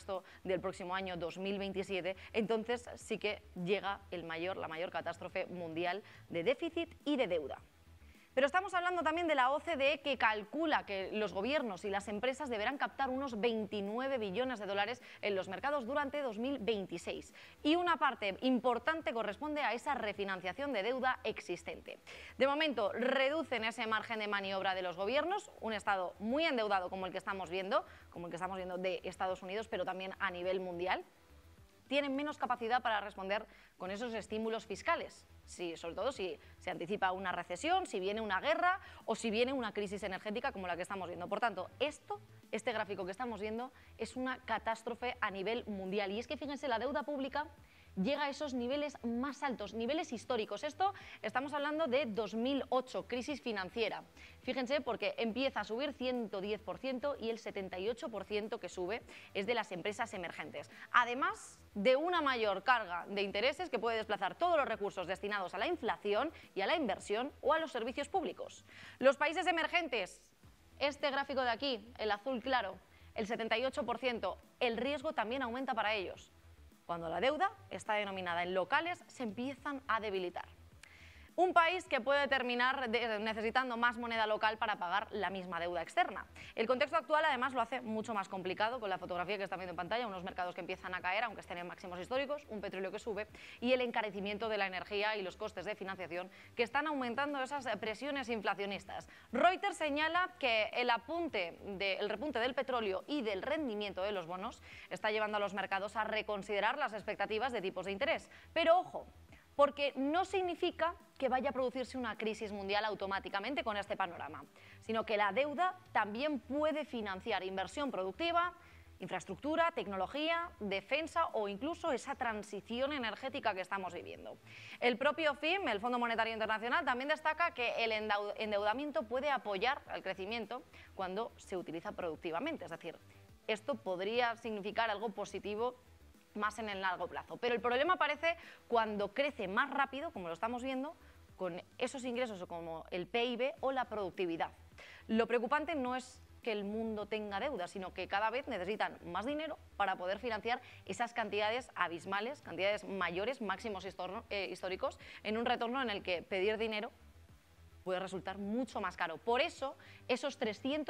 presupuesto del próximo año 2027, entonces sí que llega la mayor catástrofe mundial de déficit y de deuda. Pero estamos hablando también de la OCDE, que calcula que los gobiernos y las empresas deberán captar unos 29 billones de dólares en los mercados durante 2026. Y una parte importante corresponde a esa refinanciación de deuda existente. De momento, reducen ese margen de maniobra de los gobiernos, un Estado muy endeudado como el que estamos viendo de Estados Unidos, pero también a nivel mundial. Tienen menos capacidad para responder con esos estímulos fiscales, sobre todo si se anticipa una recesión, si viene una guerra o si viene una crisis energética como la que estamos viendo. Por tanto, este gráfico que estamos viendo es una catástrofe a nivel mundial. Y es que fíjense, la deuda pública llega a esos niveles más altos, niveles históricos. Estamos hablando de 2008, crisis financiera. Fíjense, porque empieza a subir 110% y el 78% que sube es de las empresas emergentes. Además de una mayor carga de intereses que puede desplazar todos los recursos destinados a la inflación y a la inversión o a los servicios públicos. Los países emergentes, este gráfico de aquí, el azul claro, el 78%, el riesgo también aumenta para ellos. Cuando la deuda está denominada en locales, se empiezan a debilitar. Un país que puede terminar necesitando más moneda local para pagar la misma deuda externa. El contexto actual además lo hace mucho más complicado, con la fotografía que están viendo en pantalla, unos mercados que empiezan a caer, aunque estén en máximos históricos, un petróleo que sube y el encarecimiento de la energía y los costes de financiación que están aumentando esas presiones inflacionistas. Reuters señala que el repunte del petróleo y del rendimiento de los bonos está llevando a los mercados a reconsiderar las expectativas de tipos de interés. Pero ojo, porque no significa que vaya a producirse una crisis mundial automáticamente con este panorama, sino que la deuda también puede financiar inversión productiva, infraestructura, tecnología, defensa o incluso esa transición energética que estamos viviendo. El propio FMI, el Fondo Monetario Internacional, también destaca que el endeudamiento puede apoyar al crecimiento cuando se utiliza productivamente, es decir, esto podría significar algo positivo más en el largo plazo. Pero el problema aparece cuando crece más rápido, como lo estamos viendo, con esos ingresos como el PIB o la productividad. Lo preocupante no es que el mundo tenga deuda, sino que cada vez necesitan más dinero para poder financiar esas cantidades abismales, cantidades mayores, máximos históricos, en un retorno en el que pedir dinero puede resultar mucho más caro. Por eso, esos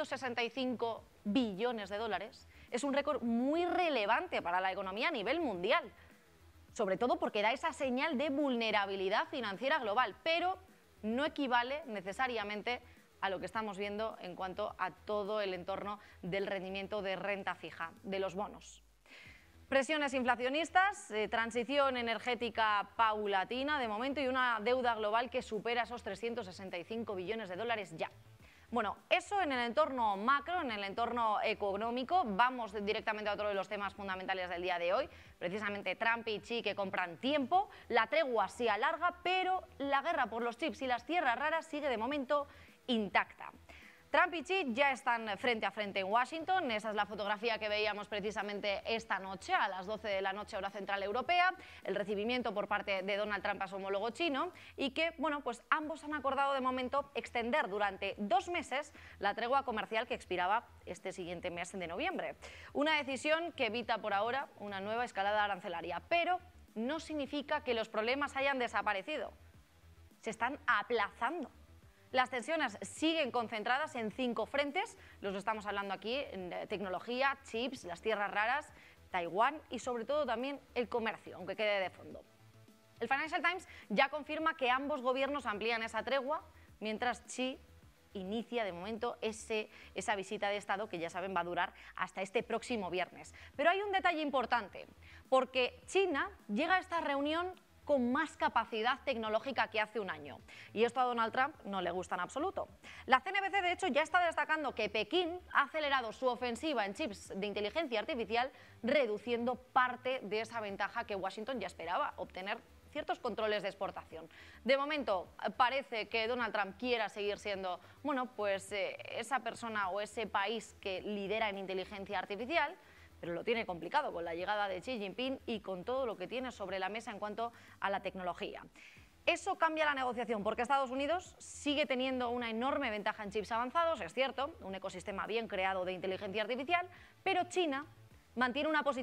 365 billones de dólares es un récord muy relevante para la economía a nivel mundial, sobre todo porque da esa señal de vulnerabilidad financiera global, pero no equivale necesariamente a lo que estamos viendo en cuanto a todo el entorno del rendimiento de renta fija, de los bonos. Presiones inflacionistas, transición energética paulatina de momento y una deuda global que supera esos 365 billones de dólares ya. Bueno, eso en el entorno macro, en el entorno económico. Vamos directamente a otro de los temas fundamentales del día de hoy, precisamente Trump y Xi que compran tiempo, la tregua se alarga, pero la guerra por los chips y las tierras raras sigue de momento intacta. Trump y Xi ya están frente a frente en Washington. Esa es la fotografía que veíamos precisamente esta noche a las 12 de la noche hora central europea, el recibimiento por parte de Donald Trump a su homólogo chino y que, bueno, pues ambos han acordado de momento extender durante 2 meses la tregua comercial que expiraba este siguiente mes de noviembre. Una decisión que evita por ahora una nueva escalada arancelaria, pero no significa que los problemas hayan desaparecido. Se están aplazando. Las tensiones siguen concentradas en 5 frentes, los estamos hablando aquí, en tecnología, chips, las tierras raras, Taiwán y sobre todo también el comercio, aunque quede de fondo. El Financial Times ya confirma que ambos gobiernos amplían esa tregua, mientras Xi inicia de momento esa visita de Estado que ya saben va a durar hasta este próximo viernes. Pero hay un detalle importante, porque China llega a esta reunión con más capacidad tecnológica que hace un año. Y esto a Donald Trump no le gusta en absoluto. La CNBC, de hecho, ya está destacando que Pekín ha acelerado su ofensiva en chips de inteligencia artificial, reduciendo parte de esa ventaja que Washington ya esperaba, obtener ciertos controles de exportación. De momento, parece que Donald Trump quiera seguir siendo, bueno, pues esa persona o ese país que lidera en inteligencia artificial, pero lo tiene complicado con la llegada de Xi Jinping y con todo lo que tiene sobre la mesa en cuanto a la tecnología. Eso cambia la negociación porque Estados Unidos sigue teniendo una enorme ventaja en chips avanzados, es cierto, un ecosistema bien creado de inteligencia artificial, pero China mantiene una posición